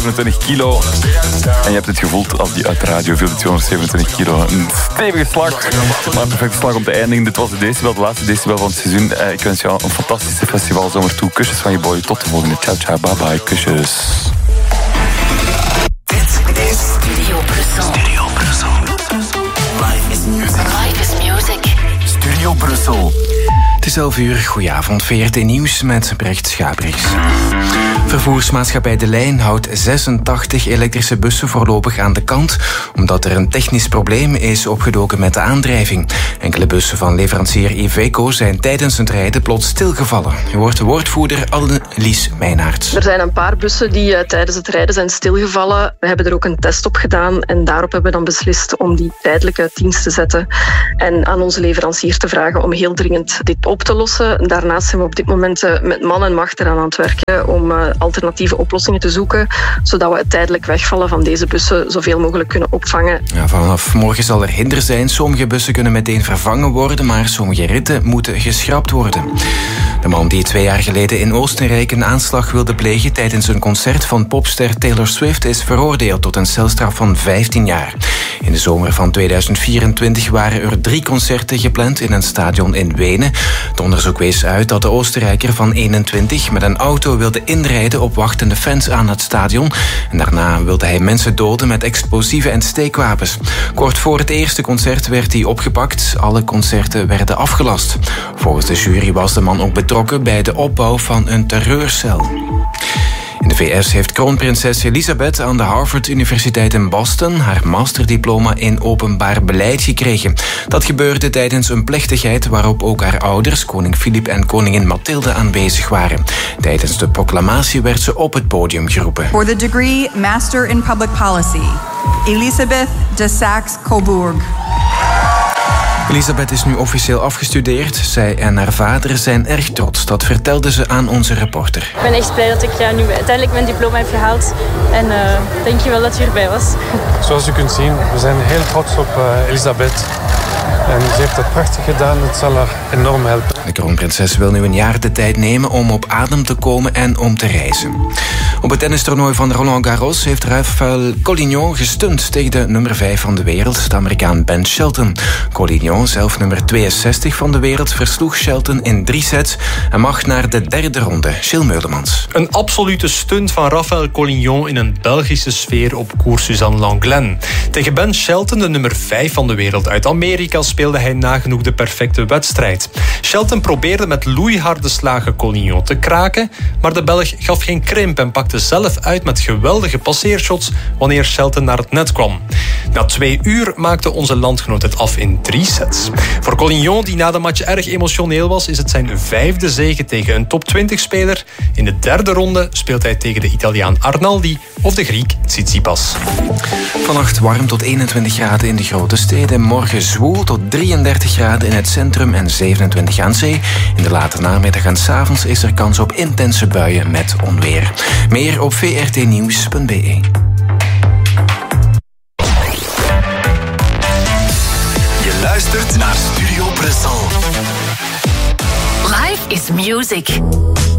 27 kilo. En je hebt het gevoeld als die uit de radio viel, 227 kilo. Een stevige slag, maar een perfecte slag om te eindigen. Dit was de decibel, de laatste decibel van het seizoen. Ik wens jou een fantastische festivalzomer toe. Kusjes van je boy. Tot de volgende. Ciao, ciao, bye bye. Kusjes. Dit is Studio Brussel. Studio Brussel. Life is music. Life is music. Studio Brussel. Het is 11 uur. Goedenavond. VRT Nieuws met Brecht Schabriks. Vervoersmaatschappij De Lijn houdt 86 elektrische bussen voorlopig aan de kant, omdat er een technisch probleem is opgedoken met de aandrijving. Enkele bussen van leverancier Iveco zijn tijdens het rijden plots stilgevallen. Je hoort de woordvoerder Annelies Meijnaerts. Er zijn een paar bussen die tijdens het rijden zijn stilgevallen. We hebben er ook een test op gedaan en daarop hebben we dan beslist om die tijdelijk uit dienst te zetten en aan onze leverancier te vragen om heel dringend dit op te lossen. Daarnaast zijn we op dit moment met man en macht eraan aan het werken om alternatieve oplossingen te zoeken, zodat we het tijdelijk wegvallen van deze bussen zoveel mogelijk kunnen opvangen. Ja, vanaf morgen zal er hinder zijn. Sommige bussen kunnen meteen vervangen worden, maar sommige ritten moeten geschrapt worden. De man die 2 jaar geleden in Oostenrijk een aanslag wilde plegen tijdens een concert van popster Taylor Swift is veroordeeld tot een celstraf van 15 jaar. In de zomer van 2024 waren er 3 concerten gepland in een stadion in Wenen. Het onderzoek wees uit dat de Oostenrijker van 21 met een auto wilde inrijden op wachtende fans aan het stadion. En daarna wilde hij mensen doden met explosieven en steekwapens. Kort voor het eerste concert werd hij opgepakt. Alle concerten werden afgelast. Volgens de jury was de man ook betrokken bij de opbouw van een terreurcel. In de VS heeft kroonprinses Elizabeth aan de Harvard Universiteit in Boston haar masterdiploma in openbaar beleid gekregen. Dat gebeurde tijdens een plechtigheid waarop ook haar ouders, koning Filip en koningin Mathilde, aanwezig waren. Tijdens de proclamatie werd ze op het podium geroepen. For the degree Master in Public Policy, Elisabeth de Saxe-Coburg. Elisabeth is nu officieel afgestudeerd. Zij en haar vader zijn erg trots. Dat vertelde ze aan onze reporter. Ik ben echt blij dat ik nu uiteindelijk mijn diploma heb gehaald. En dank je wel dat je erbij was. Zoals u kunt zien, we zijn heel trots op Elisabeth. En ze heeft het prachtig gedaan. Het zal haar enorm helpen. De kroonprinses wil nu een jaar de tijd nemen om op adem te komen en om te reizen. Op het tennistoernooi van Roland Garros heeft Rafael Collignon gestunt tegen de nummer 5 van de wereld, de Amerikaan Ben Shelton. Collignon, zelf nummer 62 van de wereld, versloeg Shelton in 3 sets en mag naar de 3e ronde. Gilles Meulemans. Een absolute stunt van Rafael Collignon in een Belgische sfeer op koers Suzanne Langlaine. Tegen Ben Shelton, de nummer 5 van de wereld uit Amerika, speelde hij nagenoeg de perfecte wedstrijd. Shelton probeerde met loeiharde slagen Collignon te kraken, maar de Belg gaf geen krimp en pakte zelf uit met geweldige passeershots wanneer Shelton naar het net kwam. Na 2 uur maakte onze landgenoot het af in 3 sets. Voor Collignon, die na de match erg emotioneel was, is het zijn 5e zege tegen een top 20-speler. In de 3e ronde speelt hij tegen de Italiaan Arnaldi of de Griek Tsitsipas. Vannacht warm tot 21 graden in de grote steden. Morgen zwoel tot 33 graden in het centrum en 27 aan zee. In de late namiddag en 's avonds is er kans op intense buien met onweer. Meer op vrtnieuws.be. Je luistert naar Studio Brussel. Life is music.